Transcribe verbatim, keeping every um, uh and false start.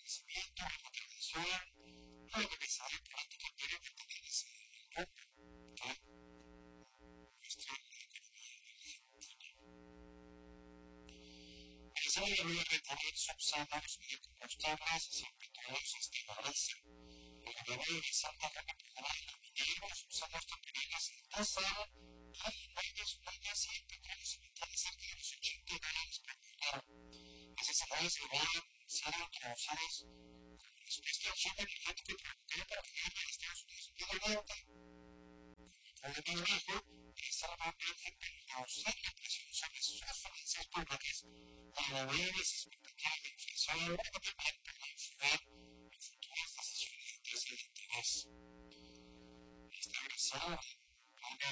abastecimiento, la tradición, la organizada política tiene que tener ese enfoque que nuestra economía tiene. Esa debería recorrer subsanos y compostables sin petróleos estimables. El gobierno de Santa Rosa Pujada y la minera, subsanos temporales en tasa, hay medios, medios y petróleos inventados cerca de los ochenta dólares por barril. Esas saladas se van a ser introducidas respuesta al shock energético provocado por la guerra de Estados Unidos en Medio Oriente. Como bien dijo, esta normalmente causar la presión sobre sus finanzas públicas y mover las expectativas de inflación y también para influir en futuras decisiones de tasa de interés. Esta agresión